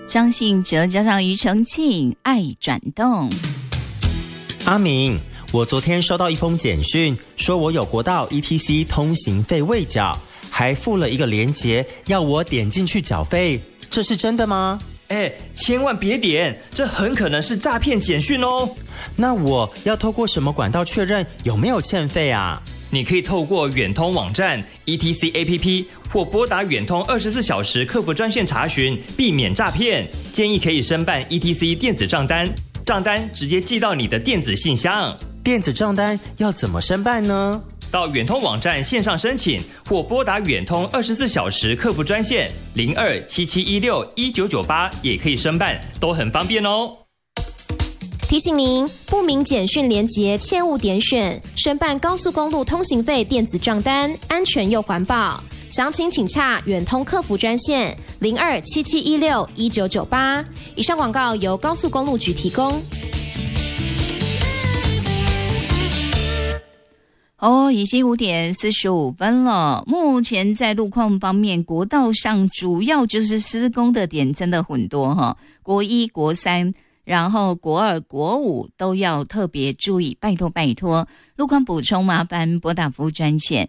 张信哲加上庾澄庆，爱转动。 阿明，我昨天收到一封简讯，说我有国道 ETC 通行费未缴，还附了一个连结，要我点进去缴费，这是真的吗？ 千万别点，这很可能是诈骗简讯哦。 那我要透过什么管道确认有没有欠费啊？ 你可以透过远通网站 ETC APP 或拨打远通24小时客服专线查询，避免诈骗。建议可以申办 ETC 电子账单，账单直接寄到你的电子信箱。 电子账单要怎么申办呢？ 到远通网站线上申请，或拨打远通24小时客服专线0277161998也可以申办，都很方便哦。 提醒您，不明简讯连结切勿点选，申办高速公路通行费电子账单，安全又环保。详情请洽远通客服专线0277161998。以上广告由高速公路局提供。 已经5点45分了。目前在路况方面，国道上主要就是施工的点真的很多哈，国1、国3，然后国2、国5都要特别注意，拜托拜托。路况补充麻烦拨打服务专线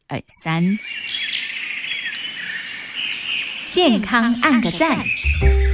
0800000123。健康按个赞。